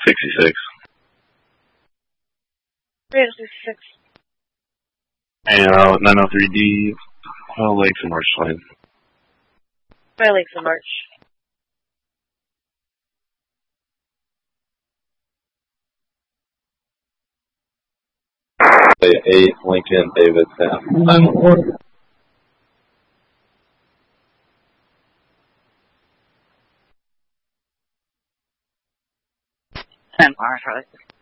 66. Radio 66. And 903D, Quail Lakes and March Lane. Quail Lakes and March. Say 8, Lincoln, David, Sam. Final order. 10 Marshall.